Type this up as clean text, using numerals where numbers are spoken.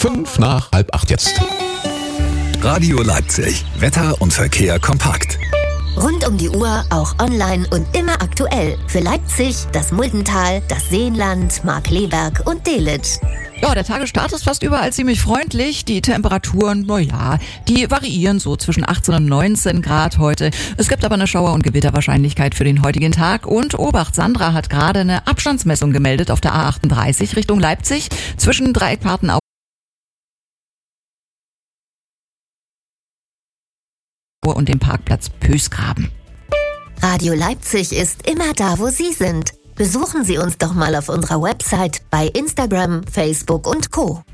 7:05 jetzt. Radio Leipzig. Wetter und Verkehr kompakt. Rund um die Uhr, auch online und immer aktuell. Für Leipzig, das Muldental, das Seenland, Markkleeberg und Delitzsch. Ja, der Tagesstart ist fast überall ziemlich freundlich. Die Temperaturen, die variieren so zwischen 18 und 19 Grad heute. Es gibt aber eine Schauer- und Gewitterwahrscheinlichkeit für den heutigen Tag. Und Obacht, Sandra hat gerade eine Abstandsmessung gemeldet auf der A38 Richtung Leipzig zwischen Dreieckpartenau und dem Parkplatz Pösgraben. Radio Leipzig ist immer da, wo Sie sind. Besuchen Sie uns doch mal auf unserer Website, bei Instagram, Facebook und Co.